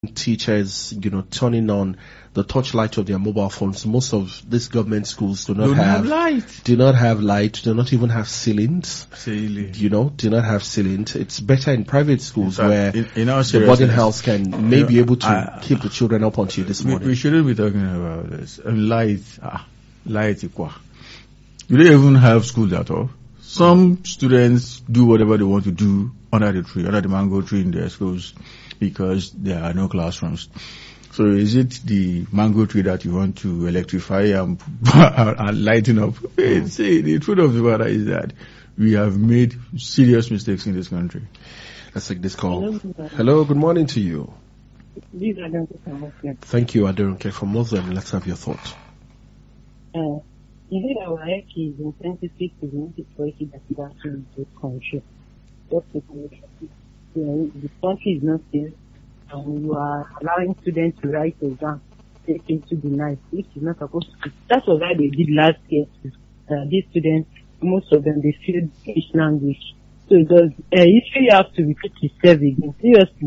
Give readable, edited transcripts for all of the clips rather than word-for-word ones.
teachers, turning on the touchlight of their mobile phones. Most of these government schools do not Don't have light. Do not have light. Do not even have ceilings. Ceiling. Do not have ceilings. It's better in private schools where in our the boarding house can maybe able to keep the children up until this morning. We shouldn't be talking about this. Light equal. You don't even have schools at all. Some students do whatever they want to do under the mango tree in their schools because there are no classrooms. So is it the mango tree that you want to electrify and lighten up? See, the truth of the matter is that we have made serious mistakes in this country. Let's take this call. Hello, good morning to you. Thank you, Aderunke from Muslim. Let's have your thoughts. Is it our IQ is insensitive to the insecurity that is actually in this country? The country is not safe, and you are allowing students to write exams, take into the night, which is not supposed to be. That's what they did last year. These students, most of them, they failed English language. So history have to repeat itself again. Seriously,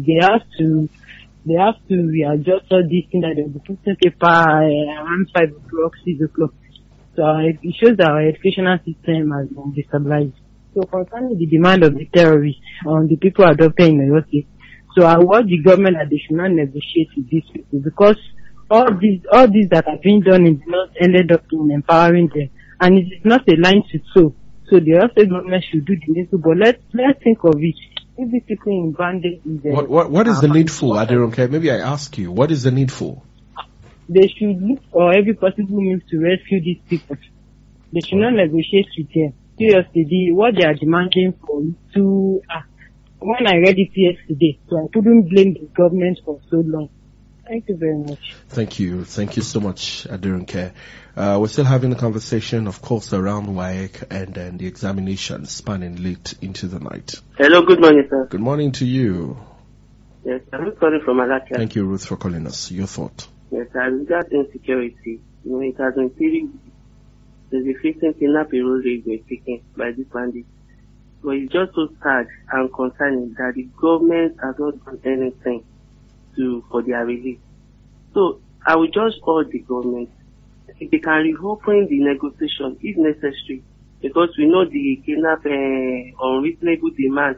they have to readjust all these things that they'll be putting paper around 5 o'clock, 6 o'clock. So it shows that our educational system has been destabilized. So concerning the demand of the terrorists on the people adopted in Oyo State, so I urge the government that they should not negotiate with these people, because all these that are being done in the north ended up in empowering them, and it is not a line to sow. So the Oyo State government should do the needful, but let's think of it. If these people in bandage is what is the needful, Aderunke? Maybe I ask you, what is the needful? They should look for every possible means to rescue these people. They should not negotiate with them. Seriously, what they are demanding for to when I read it yesterday, so I couldn't blame the government for so long. Thank you very much. Thank you so much, Aderunke. We're still having a conversation, of course, around WAEC and then the examination spanning late into the night. Hello, good morning, sir. Good morning to you. Yes, I'm calling from Alakia. Thank you, Ruth, for calling us. Your thought? Yes, as regards insecurity, it has been pretty. There's a frequent kidnapping role they were taken by these bandits. But it's just so sad and concerning that the government has not done anything for their release. So I will just urge the government, if they can reopen the negotiation if necessary, because we know the kidnap unreasonable demands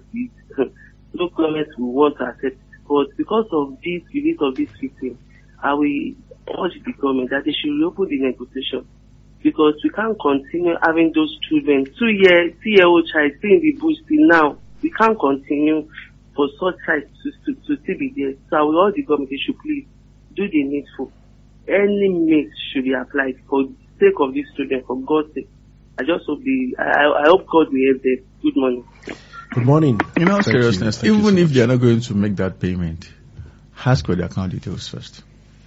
no government will want to accept. But because of this release of this victim, I will urge the government that they should reopen the negotiation, because we can't continue having those children, 2-year-old child still in the bush till now. We can't continue for such sites to still be there. So I will urge the government, they should please do the needful. Any means should be applied for the sake of these children, for God's sake. I just hope I hope God will help them. Good morning. Good morning. In all seriousness, even if they are not going to make that payment, ask for the account details first.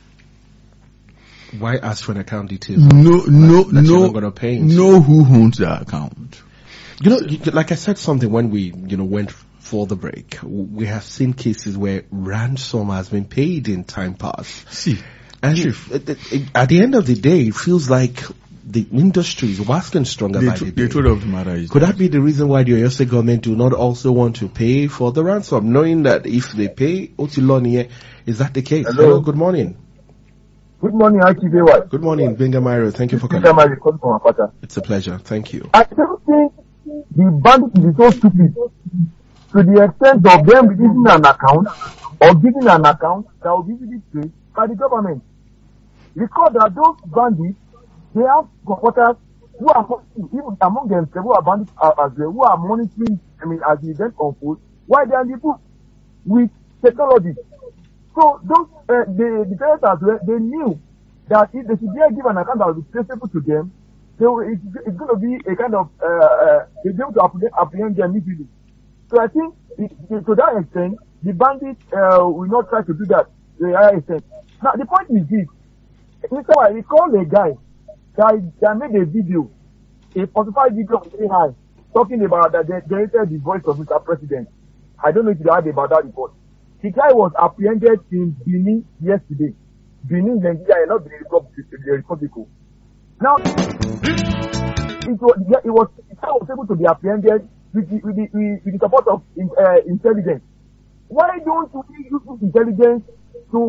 Why ask for an account details? No, who owns the account. Like I said something when we, went for the break. We have seen cases where ransom has been paid in time past. See, and at the end of the day, it feels like the industry is waxing stronger by the day. The truth of the matter is, could that be the reason why the Oyo State government do not also want to pay for the ransom, knowing that if they pay Otiloni, is that the case? Hello, good morning. Good morning, ITV. Good morning, Benga Mario. Thank you for coming. It's a pleasure. Thank you. I don't think the bandit is so stupid to the extent of them releasing an account or giving an account that will be easily traced by the government. Recall that those bandits, they have supporters who are, even among them, who are bandits as well, who are monitoring, as the event unfolds, while they are in the book with technology. So those the parents as well, they knew that if they should give an account that will be traceable to them, it's going to be a kind of they'll be able to apprehend them easily. So I think to that extent, the bandits will not try to do that to a higher extent. Now the point is this: Mr. White, we called a guy that made a video, a 45 video on AI, talking about that they generated the voice of Mr. President. I don't know if you heard about that report. The guy was apprehended in Benin yesterday. Benin, Nigeria, not the Republic. Now, the guy was able to be apprehended with the support of intelligence. Why don't we use this intelligence to